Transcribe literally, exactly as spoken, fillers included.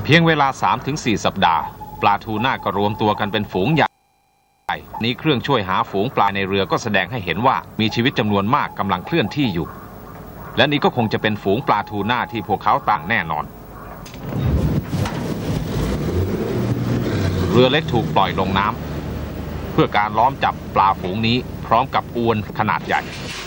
เพียงเวลา สามถึงสี่ สัปดาห์ปลาทูน่าก็รวมตัวกันเป็นฝูงใหญ่นี้เครื่องช่วยหาฝูงปลาในเรือก็แสดงให้เห็นว่ามีชีวิตจำนวนมากกำลังเคลื่อนที่อยู่และนี้ก็คงจะเป็นฝูงปลาทูน่าที่พวกเขาต่างแน่นอนเรือเล็กถูกปล่อยลงน้ำเพื่อการล้อมจับปลาฝูงนี้พร้อมกับอวนขนาดใหญ่